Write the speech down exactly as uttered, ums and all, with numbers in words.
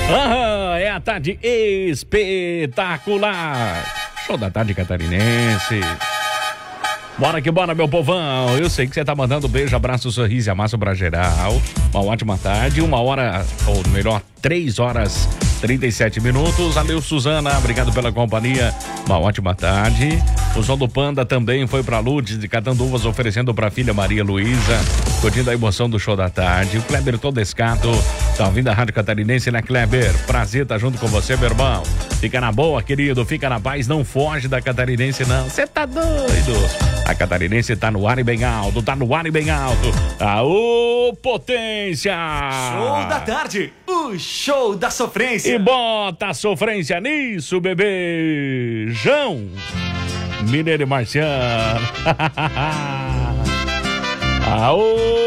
Ah, é a tarde espetacular. Show da tarde catarinense. Bora que bora, meu povão. Eu sei que você tá mandando beijo, abraço, sorriso e amasso pra geral. Uma ótima tarde, uma hora, ou melhor, três horas trinta e sete minutos. Valeu, Suzana, obrigado pela companhia. Uma ótima tarde. O som do Panda também foi pra Lourdes de Catanduvas, oferecendo pra filha Maria Luísa, curtindo a emoção do show da tarde. O Kleber Todescato tá ouvindo a Rádio Catarinense, né, Kleber? Prazer estar junto com você, meu irmão. Fica na boa, querido, fica na paz, não foge da Catarinense, não. Você tá doido? A Catarinense tá no ar e bem alto, tá no ar e bem alto. Aô, potência! Show da tarde, o show da sofrência. E bota a sofrência nisso, bebê. João Mineiro e Marciano. Aô!